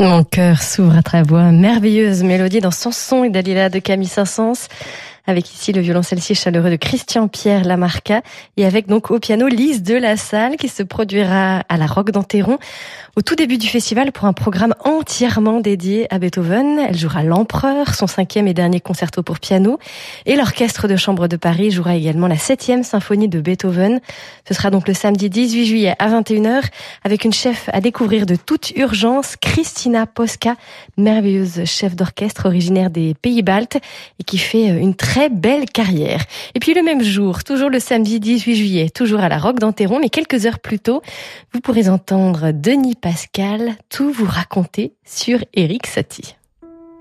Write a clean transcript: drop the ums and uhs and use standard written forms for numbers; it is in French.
Mon cœur s'ouvre à ta voix, merveilleuse mélodie dans Samson et Dalila de Camille Saint-Saëns, avec ici le violoncelle si chaleureux de Christian-Pierre Lamarca, et avec donc au piano Lise de la Salle qui se produira à la Roque d'Enterron au tout début du festival pour un programme entièrement dédié à Beethoven. Elle jouera l'Empereur, son 5e et dernier concerto pour piano, et l'Orchestre de Chambre de Paris jouera également la 7e symphonie de Beethoven. Ce sera donc le samedi 18 juillet à 21h avec une chef à découvrir de toute urgence, Christina Poska, merveilleuse chef d'orchestre originaire des Pays-Baltes et qui fait une très belle carrière. Et puis le même jour, toujours le samedi 18 juillet, toujours à la Roque d'Enterron, mais quelques heures plus tôt, vous pourrez entendre Denis Pascal tout vous raconter sur Erik Satie.